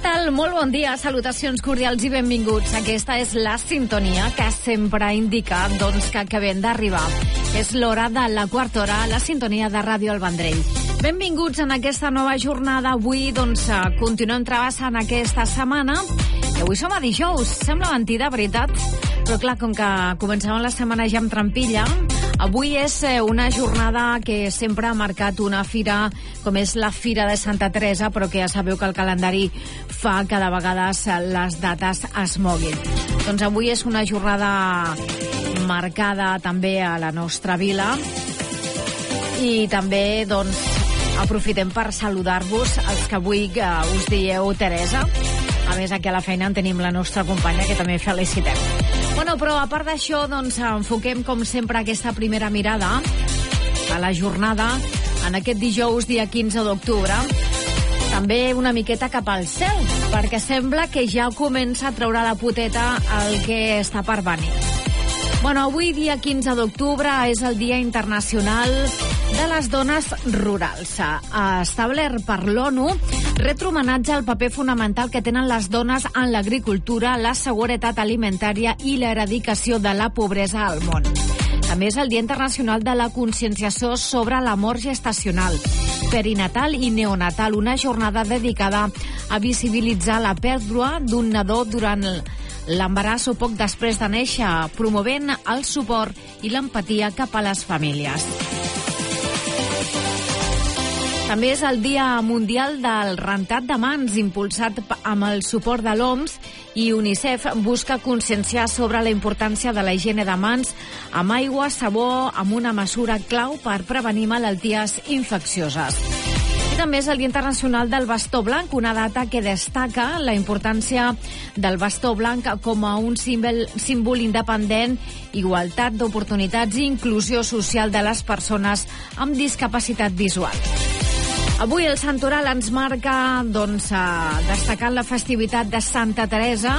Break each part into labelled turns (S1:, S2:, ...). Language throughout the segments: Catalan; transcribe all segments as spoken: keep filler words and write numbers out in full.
S1: tal? Molt bon dia, salutacions cordials i benvinguts. Aquesta és la sintonia que sempre indica doncs, que acabem d'arribar. És l'hora de la quarta hora, la sintonia de Ràdio El Vendrell. Benvinguts en aquesta nova jornada. Avui doncs, continuem travessant aquesta setmana. I avui som a dijous. Sembla mentida, veritat? Però clar, com que començàvem la setmana ja amb trampilla, avui és una jornada que sempre ha marcat una fira, com és la Fira de Santa Teresa, però que ja sabeu que el calendari fa que de vegades les dates es moguin. Doncs avui és una jornada marcada també a la nostra vila i també doncs, aprofitem per saludar-vos els que avui us dieu Teresa. A més, aquí a la feina en tenim la nostra companya, que també felicitem. Bueno, però a part d'això, doncs, enfoquem, com sempre, aquesta primera mirada a la jornada en aquest dijous, dia quinze d'octubre. També una miqueta cap al cel, perquè sembla que ja comença a treure la poteta el que està per venir. Bueno, avui, dia quinze d'octubre, és el Dia Internacional de les Dones Rurals. Establert per l'ONU, retre homenatge al paper fonamental que tenen les dones en l'agricultura, la seguretat alimentària i l'eradicació de la pobresa al món. També és el Dia Internacional de la Conscienciació sobre la mort gestacional, perinatal i neonatal, una jornada dedicada a visibilitzar la pèrdua d'un nadó durant l'embaràs o poc després de néixer, promovent el suport i l'empatia cap a les famílies. També és el Dia Mundial del Rentat de Mans, impulsat amb el suport de l'O M S, i UNICEF busca conscienciar sobre la importància de la higiene de mans amb aigua, sabó, amb una mesura clau per prevenir malalties infeccioses. I també és el Dia Internacional del Bastó Blanc, una data que destaca la importància del bastó blanc com a un símbol, símbol independent, igualtat d'oportunitats i inclusió social de les persones amb discapacitat visual. Avui el Santoral ens marca doncs, destacant la festivitat de Santa Teresa,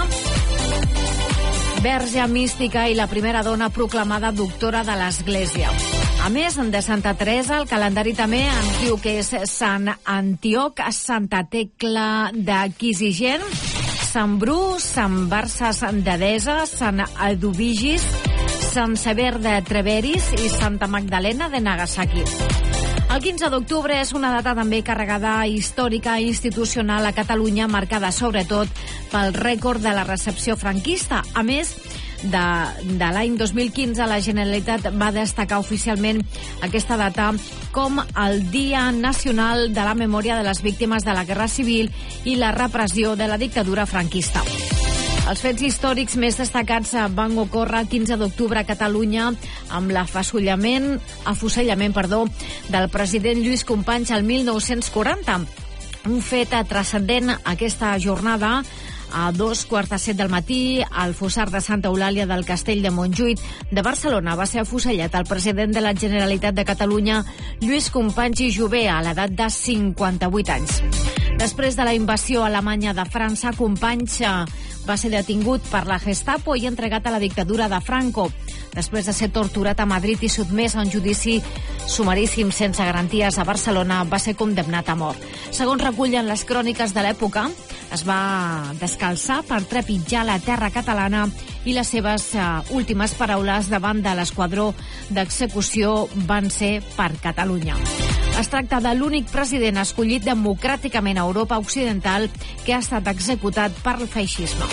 S1: verge mística i la primera dona proclamada doctora de l'Església. A més, de Santa Teresa, el calendari també ens diu que és Sant Antioc, Santa Tecla de Quisigent, Sant Bru, Sant Barces d'Edesa, Sant Eduvigis, Sant Sever de Treveris i Santa Magdalena de Nagasaki. El quinze d'octubre és una data també carregada històrica i institucional a Catalunya, marcada sobretot pel rècord de la recepció franquista. A més, de, de l'any dos mil quinze, la Generalitat va destacar oficialment aquesta data com el Dia Nacional de la Memòria de les Víctimes de la Guerra Civil i la repressió de la dictadura franquista. Els fets històrics més destacats van ocórrer el quinze d'octubre a Catalunya amb l'afusellament afusellament, perdó, del president Lluís Companys el mil nou-cents quaranta. Un fet transcendent aquesta jornada. A dos quarts de set del matí, al fossar de Santa Eulàlia del Castell de Montjuïc de Barcelona va ser afusellat el president de la Generalitat de Catalunya, Lluís Companys i Jover, a l'edat de cinquanta-vuit anys. Després de la invasió alemanya de França, Companys va ser detingut per la Gestapo i entregat a la dictadura de Franco. Després de ser torturat a Madrid i sotmès a un judici sumaríssim sense garanties a Barcelona, va ser condemnat a mort. Segons recullen les cròniques de l'època, es va descalçar per trepitjar la terra catalana i les seves uh, últimes paraules davant de l'esquadró d'execució van ser per Catalunya. Es tracta de l'únic president escollit democràticament a Europa Occidental que ha estat executat per feixisme.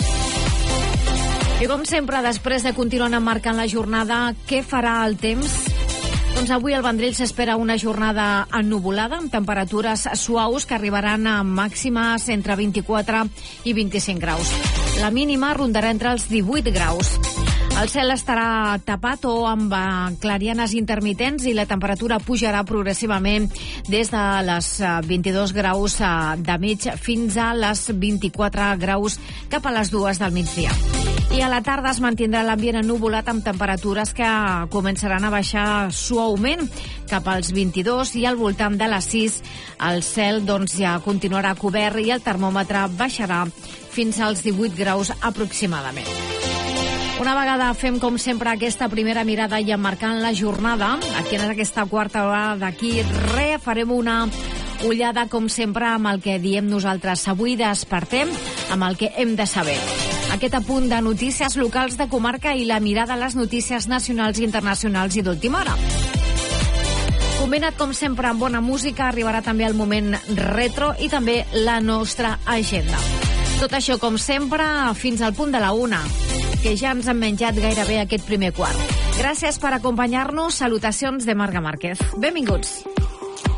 S1: I com sempre, després de continuar emmarcant la jornada, què farà el temps? Doncs avui al Vendrell s'espera una jornada ennuvolada amb temperatures suaus que arribaran a màximes entre vint-i-quatre i vint-i-cinc graus. La mínima rondarà entre els divuit graus. El cel estarà tapat o amb clarianes intermitents i la temperatura pujarà progressivament des de les vint-i-dos graus de mig fins a les vint-i-quatre graus cap a les dues del migdia. I a la tarda es mantindrà l'ambient ennuvolat amb temperatures que començaran a baixar suaument cap als vint-i-dos i al voltant de les sis el cel doncs, ja continuarà cobert i el termòmetre baixarà fins als divuit graus aproximadament. Una vegada fem, com sempre, aquesta primera mirada i emmarcant la jornada, aquí en aquesta quarta hora d'aquí, re, farem una Ullada, com sempre, amb el que diem nosaltres. Avui despertem amb el que hem de saber. Aquest apunt de notícies locals de comarca i la mirada a les notícies nacionals i internacionals i d'última hora. Combinat, com sempre, amb bona música, arribarà també el moment retro i també la nostra agenda. Tot això, com sempre, fins al punt de la una, que ja ens han menjat gairebé aquest primer quart. Gràcies per acompanyar-nos. Salutacions de Marga Márquez. Benvinguts.